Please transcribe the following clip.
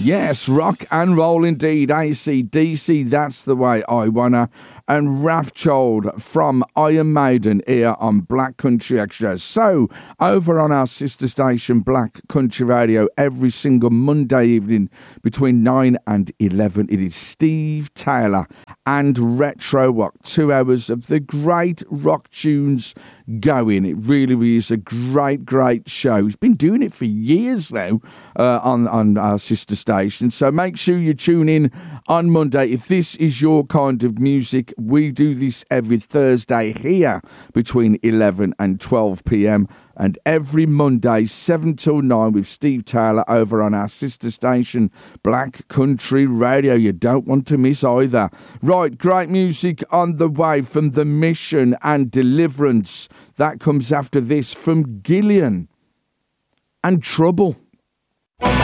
Yes, rock and roll indeed. AC/DC, that's the way I wanna. And Wrathchild from Iron Maiden here on Black Country Extra. So, over on our sister station, Black Country Radio, every single Monday evening between 9 and 11, it is Steve Taylor and Retro Rock. 2 hours of the great rock tunes going. It really is a great show. He's been doing it for years now on our sister station. So make sure you tune in on Monday. If this is your kind of music, we do this every Thursday here between 11 and 12 p.m. and every Monday 7 till 9 with Steve Taylor over on our sister station Black Country Radio. You don't want to miss either. Right, great music on the way from The Mission and Deliverance. That comes after this from Gillian and Trouble.